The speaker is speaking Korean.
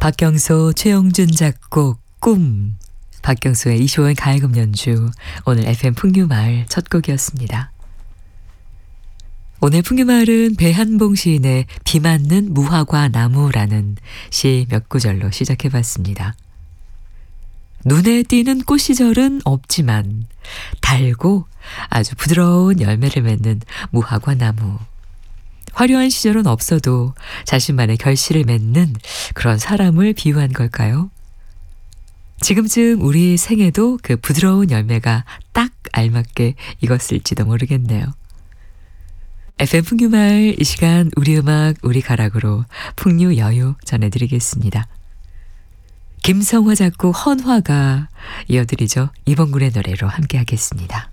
박경수, 최영준 작곡, 꿈. 박경수의 이쇼원 가야금 연주. 오늘 FM 풍류마을 첫 곡이었습니다. 오늘 풍류마을은 배한봉 시인의 비 맞는 무화과 나무라는 시 몇 구절로 시작해봤습니다. 눈에 띄는 꽃 시절은 없지만 달고 아주 부드러운 열매를 맺는 무화과 나무. 화려한 시절은 없어도 자신만의 결실을 맺는 그런 사람을 비유한 걸까요? 지금쯤 우리 생에도 그 부드러운 열매가 딱 알맞게 익었을지도 모르겠네요. FM 풍류마을 이 시간 우리 음악 우리 가락으로 풍류 여유 전해드리겠습니다. 김성화 작곡 헌화가 이어드리죠. 이범근의 노래로 함께하겠습니다.